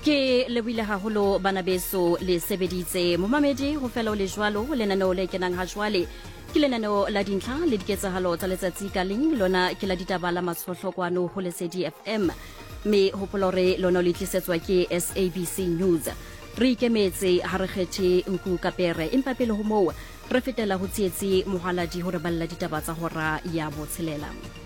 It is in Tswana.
Ke lebile haholo bana beso le sebeditse momamedi ho fela le jwalo lenaneo le kenang ha jwale ke lenaneo la dintlha le diketsahalo tsa letsatsi ka leng lona ke la ditaba la matshohlokwano ho Lesedi FM me hopolore lona le tlisetswa ke SABC News re ikemetse ha re kgethe nku kapere empa pele ho moo re fetela ho tsietsi mohaladi hore balla ditaba tsa hora ya botshelela.